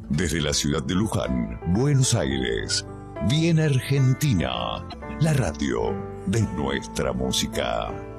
Desde la ciudad de Luján, Buenos Aires, viene Argentina, la radio de nuestra música.